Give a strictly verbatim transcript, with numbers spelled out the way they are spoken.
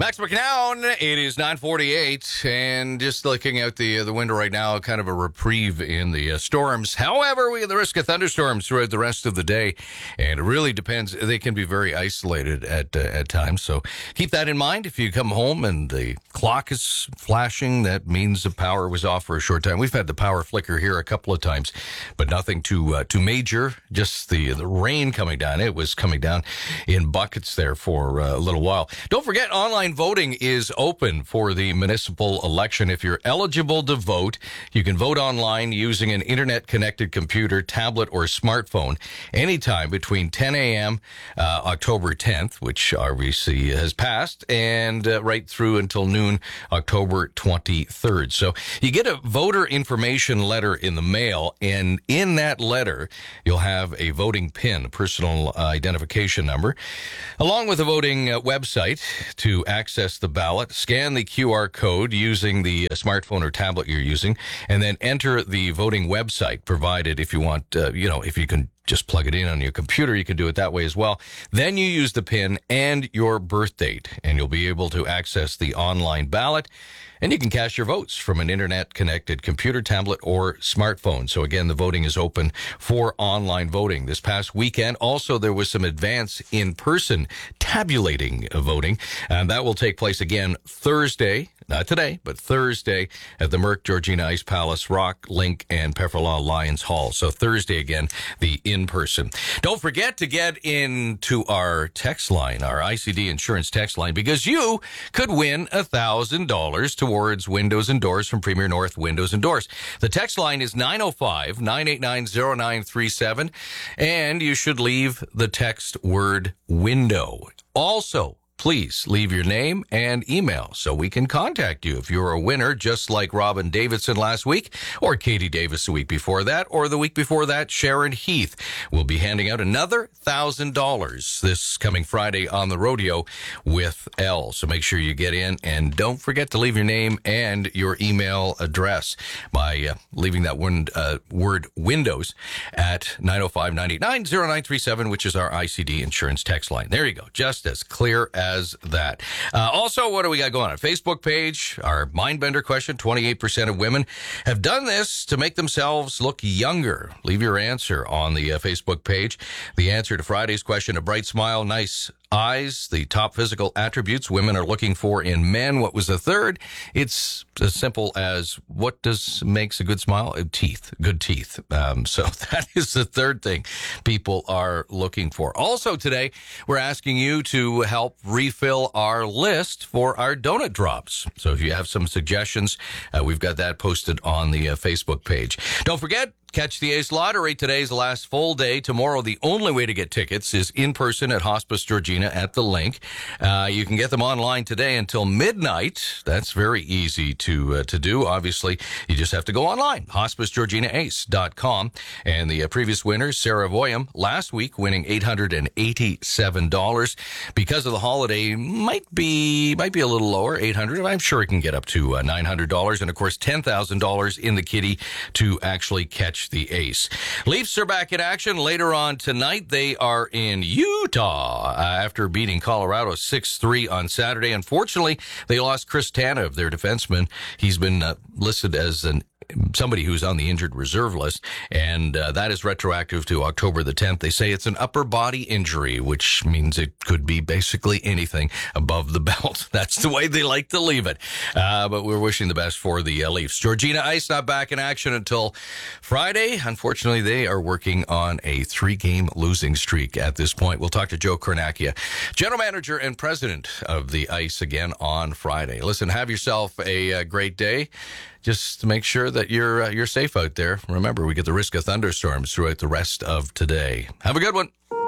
Max McNown, it is nine forty-eight, and just looking out the uh, the window right now, kind of a reprieve in the uh, storms. However, we have the risk of thunderstorms throughout the rest of the day, and it really depends. They can be very isolated at uh, at times, so keep that in mind. If you come home and the clock is flashing, that means the power was off for a short time. We've had the power flicker here a couple of times, but nothing too uh, too major. Just the the rain coming down. It was coming down in buckets there for uh, a little while. Don't forget, online voting is open for the municipal election. If you're eligible to vote, you can vote online using an internet-connected computer, tablet, or smartphone anytime between ten a.m. Uh, October tenth, which obviously has passed, and uh, right through until noon, October twenty-third. So you get a voter information letter in the mail, and in that letter, you'll have a voting PIN, personal identification number, along with a voting uh, website to access the ballot. Scan the Q R code using the smartphone or tablet you're using, and then enter the voting website provided. If you want, uh, you know, if you can just plug it in on your computer, you can do it that way as well. Then you use the PIN and your birth date, and you'll be able to access the online ballot. And you can cast your votes from an internet-connected computer, tablet, or smartphone. So again, the voting is open for online voting. This past weekend, also, there was some advance in-person tabulating voting. And that will take place again Thursday, not today, but Thursday at the Merck Georgina Ice Palace, Rock, Link, and Pefferlaw Lions Hall. So Thursday again, the in-person. Don't forget to get into our text line, our I C D insurance text line, because you could win one thousand dollars towards windows and doors from Premier North Windows and Doors. The text line is nine oh five, nine eight nine, oh nine three seven, and you should leave the text word window. Also, please leave your name and email so we can contact you if you're a winner, just like Robin Davidson last week, or Katie Davis the week before that, or the week before that, Sharon Heath. We'll be handing out another one thousand dollars this coming Friday on the rodeo with Elle. So make sure you get in, and don't forget to leave your name and your email address by uh, leaving that one, uh, word windows at nine oh five, nine eight nine, oh nine three seven, which is our I C D insurance text line. There you go. Just as clear as As that. Uh, also, what do we got going on? Facebook page, our Mindbender question, twenty-eight percent of women have done this to make themselves look younger. Leave your answer on the uh, Facebook page. The answer to Friday's question, a bright smile, nice eyes, the top physical attributes women are looking for in men. What was the third? It's as simple as, what does makes a good smile? Uh, teeth, good teeth. Um, so that is the third thing people are looking for. Also today, we're asking you to help refill our list for our donut drops. So if you have some suggestions, uh, we've got that posted on the uh, Facebook page. Don't forget, catch the Ace Lottery. Today's the last full day. Tomorrow, the only way to get tickets is in person at Hospice Georgina at the Link. Uh, you can get them online today until midnight. That's very easy to uh, to do. Obviously, you just have to go online, hospice georgina ace dot com. And the uh, previous winner, Sarah Voyam, last week winning eight hundred eighty-seven dollars. Because of the holiday, might be might be a little lower, eight hundred dollars. I'm sure it can get up to uh, nine hundred dollars. And, of course, ten thousand dollars in the kitty to actually catch the ace. Leafs are back in action later on tonight. They are in Utah uh, after beating Colorado six three on Saturday. Unfortunately, they lost Chris Tanev, their defenseman. He's been uh, listed as an somebody who's on the injured reserve list, and uh, that is retroactive to October the tenth. They say it's an upper body injury, which means it could be basically anything above the belt. That's the way they like to leave it. Uh, but we're wishing the best for the uh, Leafs. Georgina Ice not back in action until Friday. Unfortunately, they are working on a three-game losing streak at this point. We'll talk to Joe Kornacki, general manager and president of the Ice, again on Friday. Listen, have yourself a, a great day. Just make sure that you're uh, you're safe out there. Remember, we get the risk of thunderstorms throughout the rest of today. Have a good one.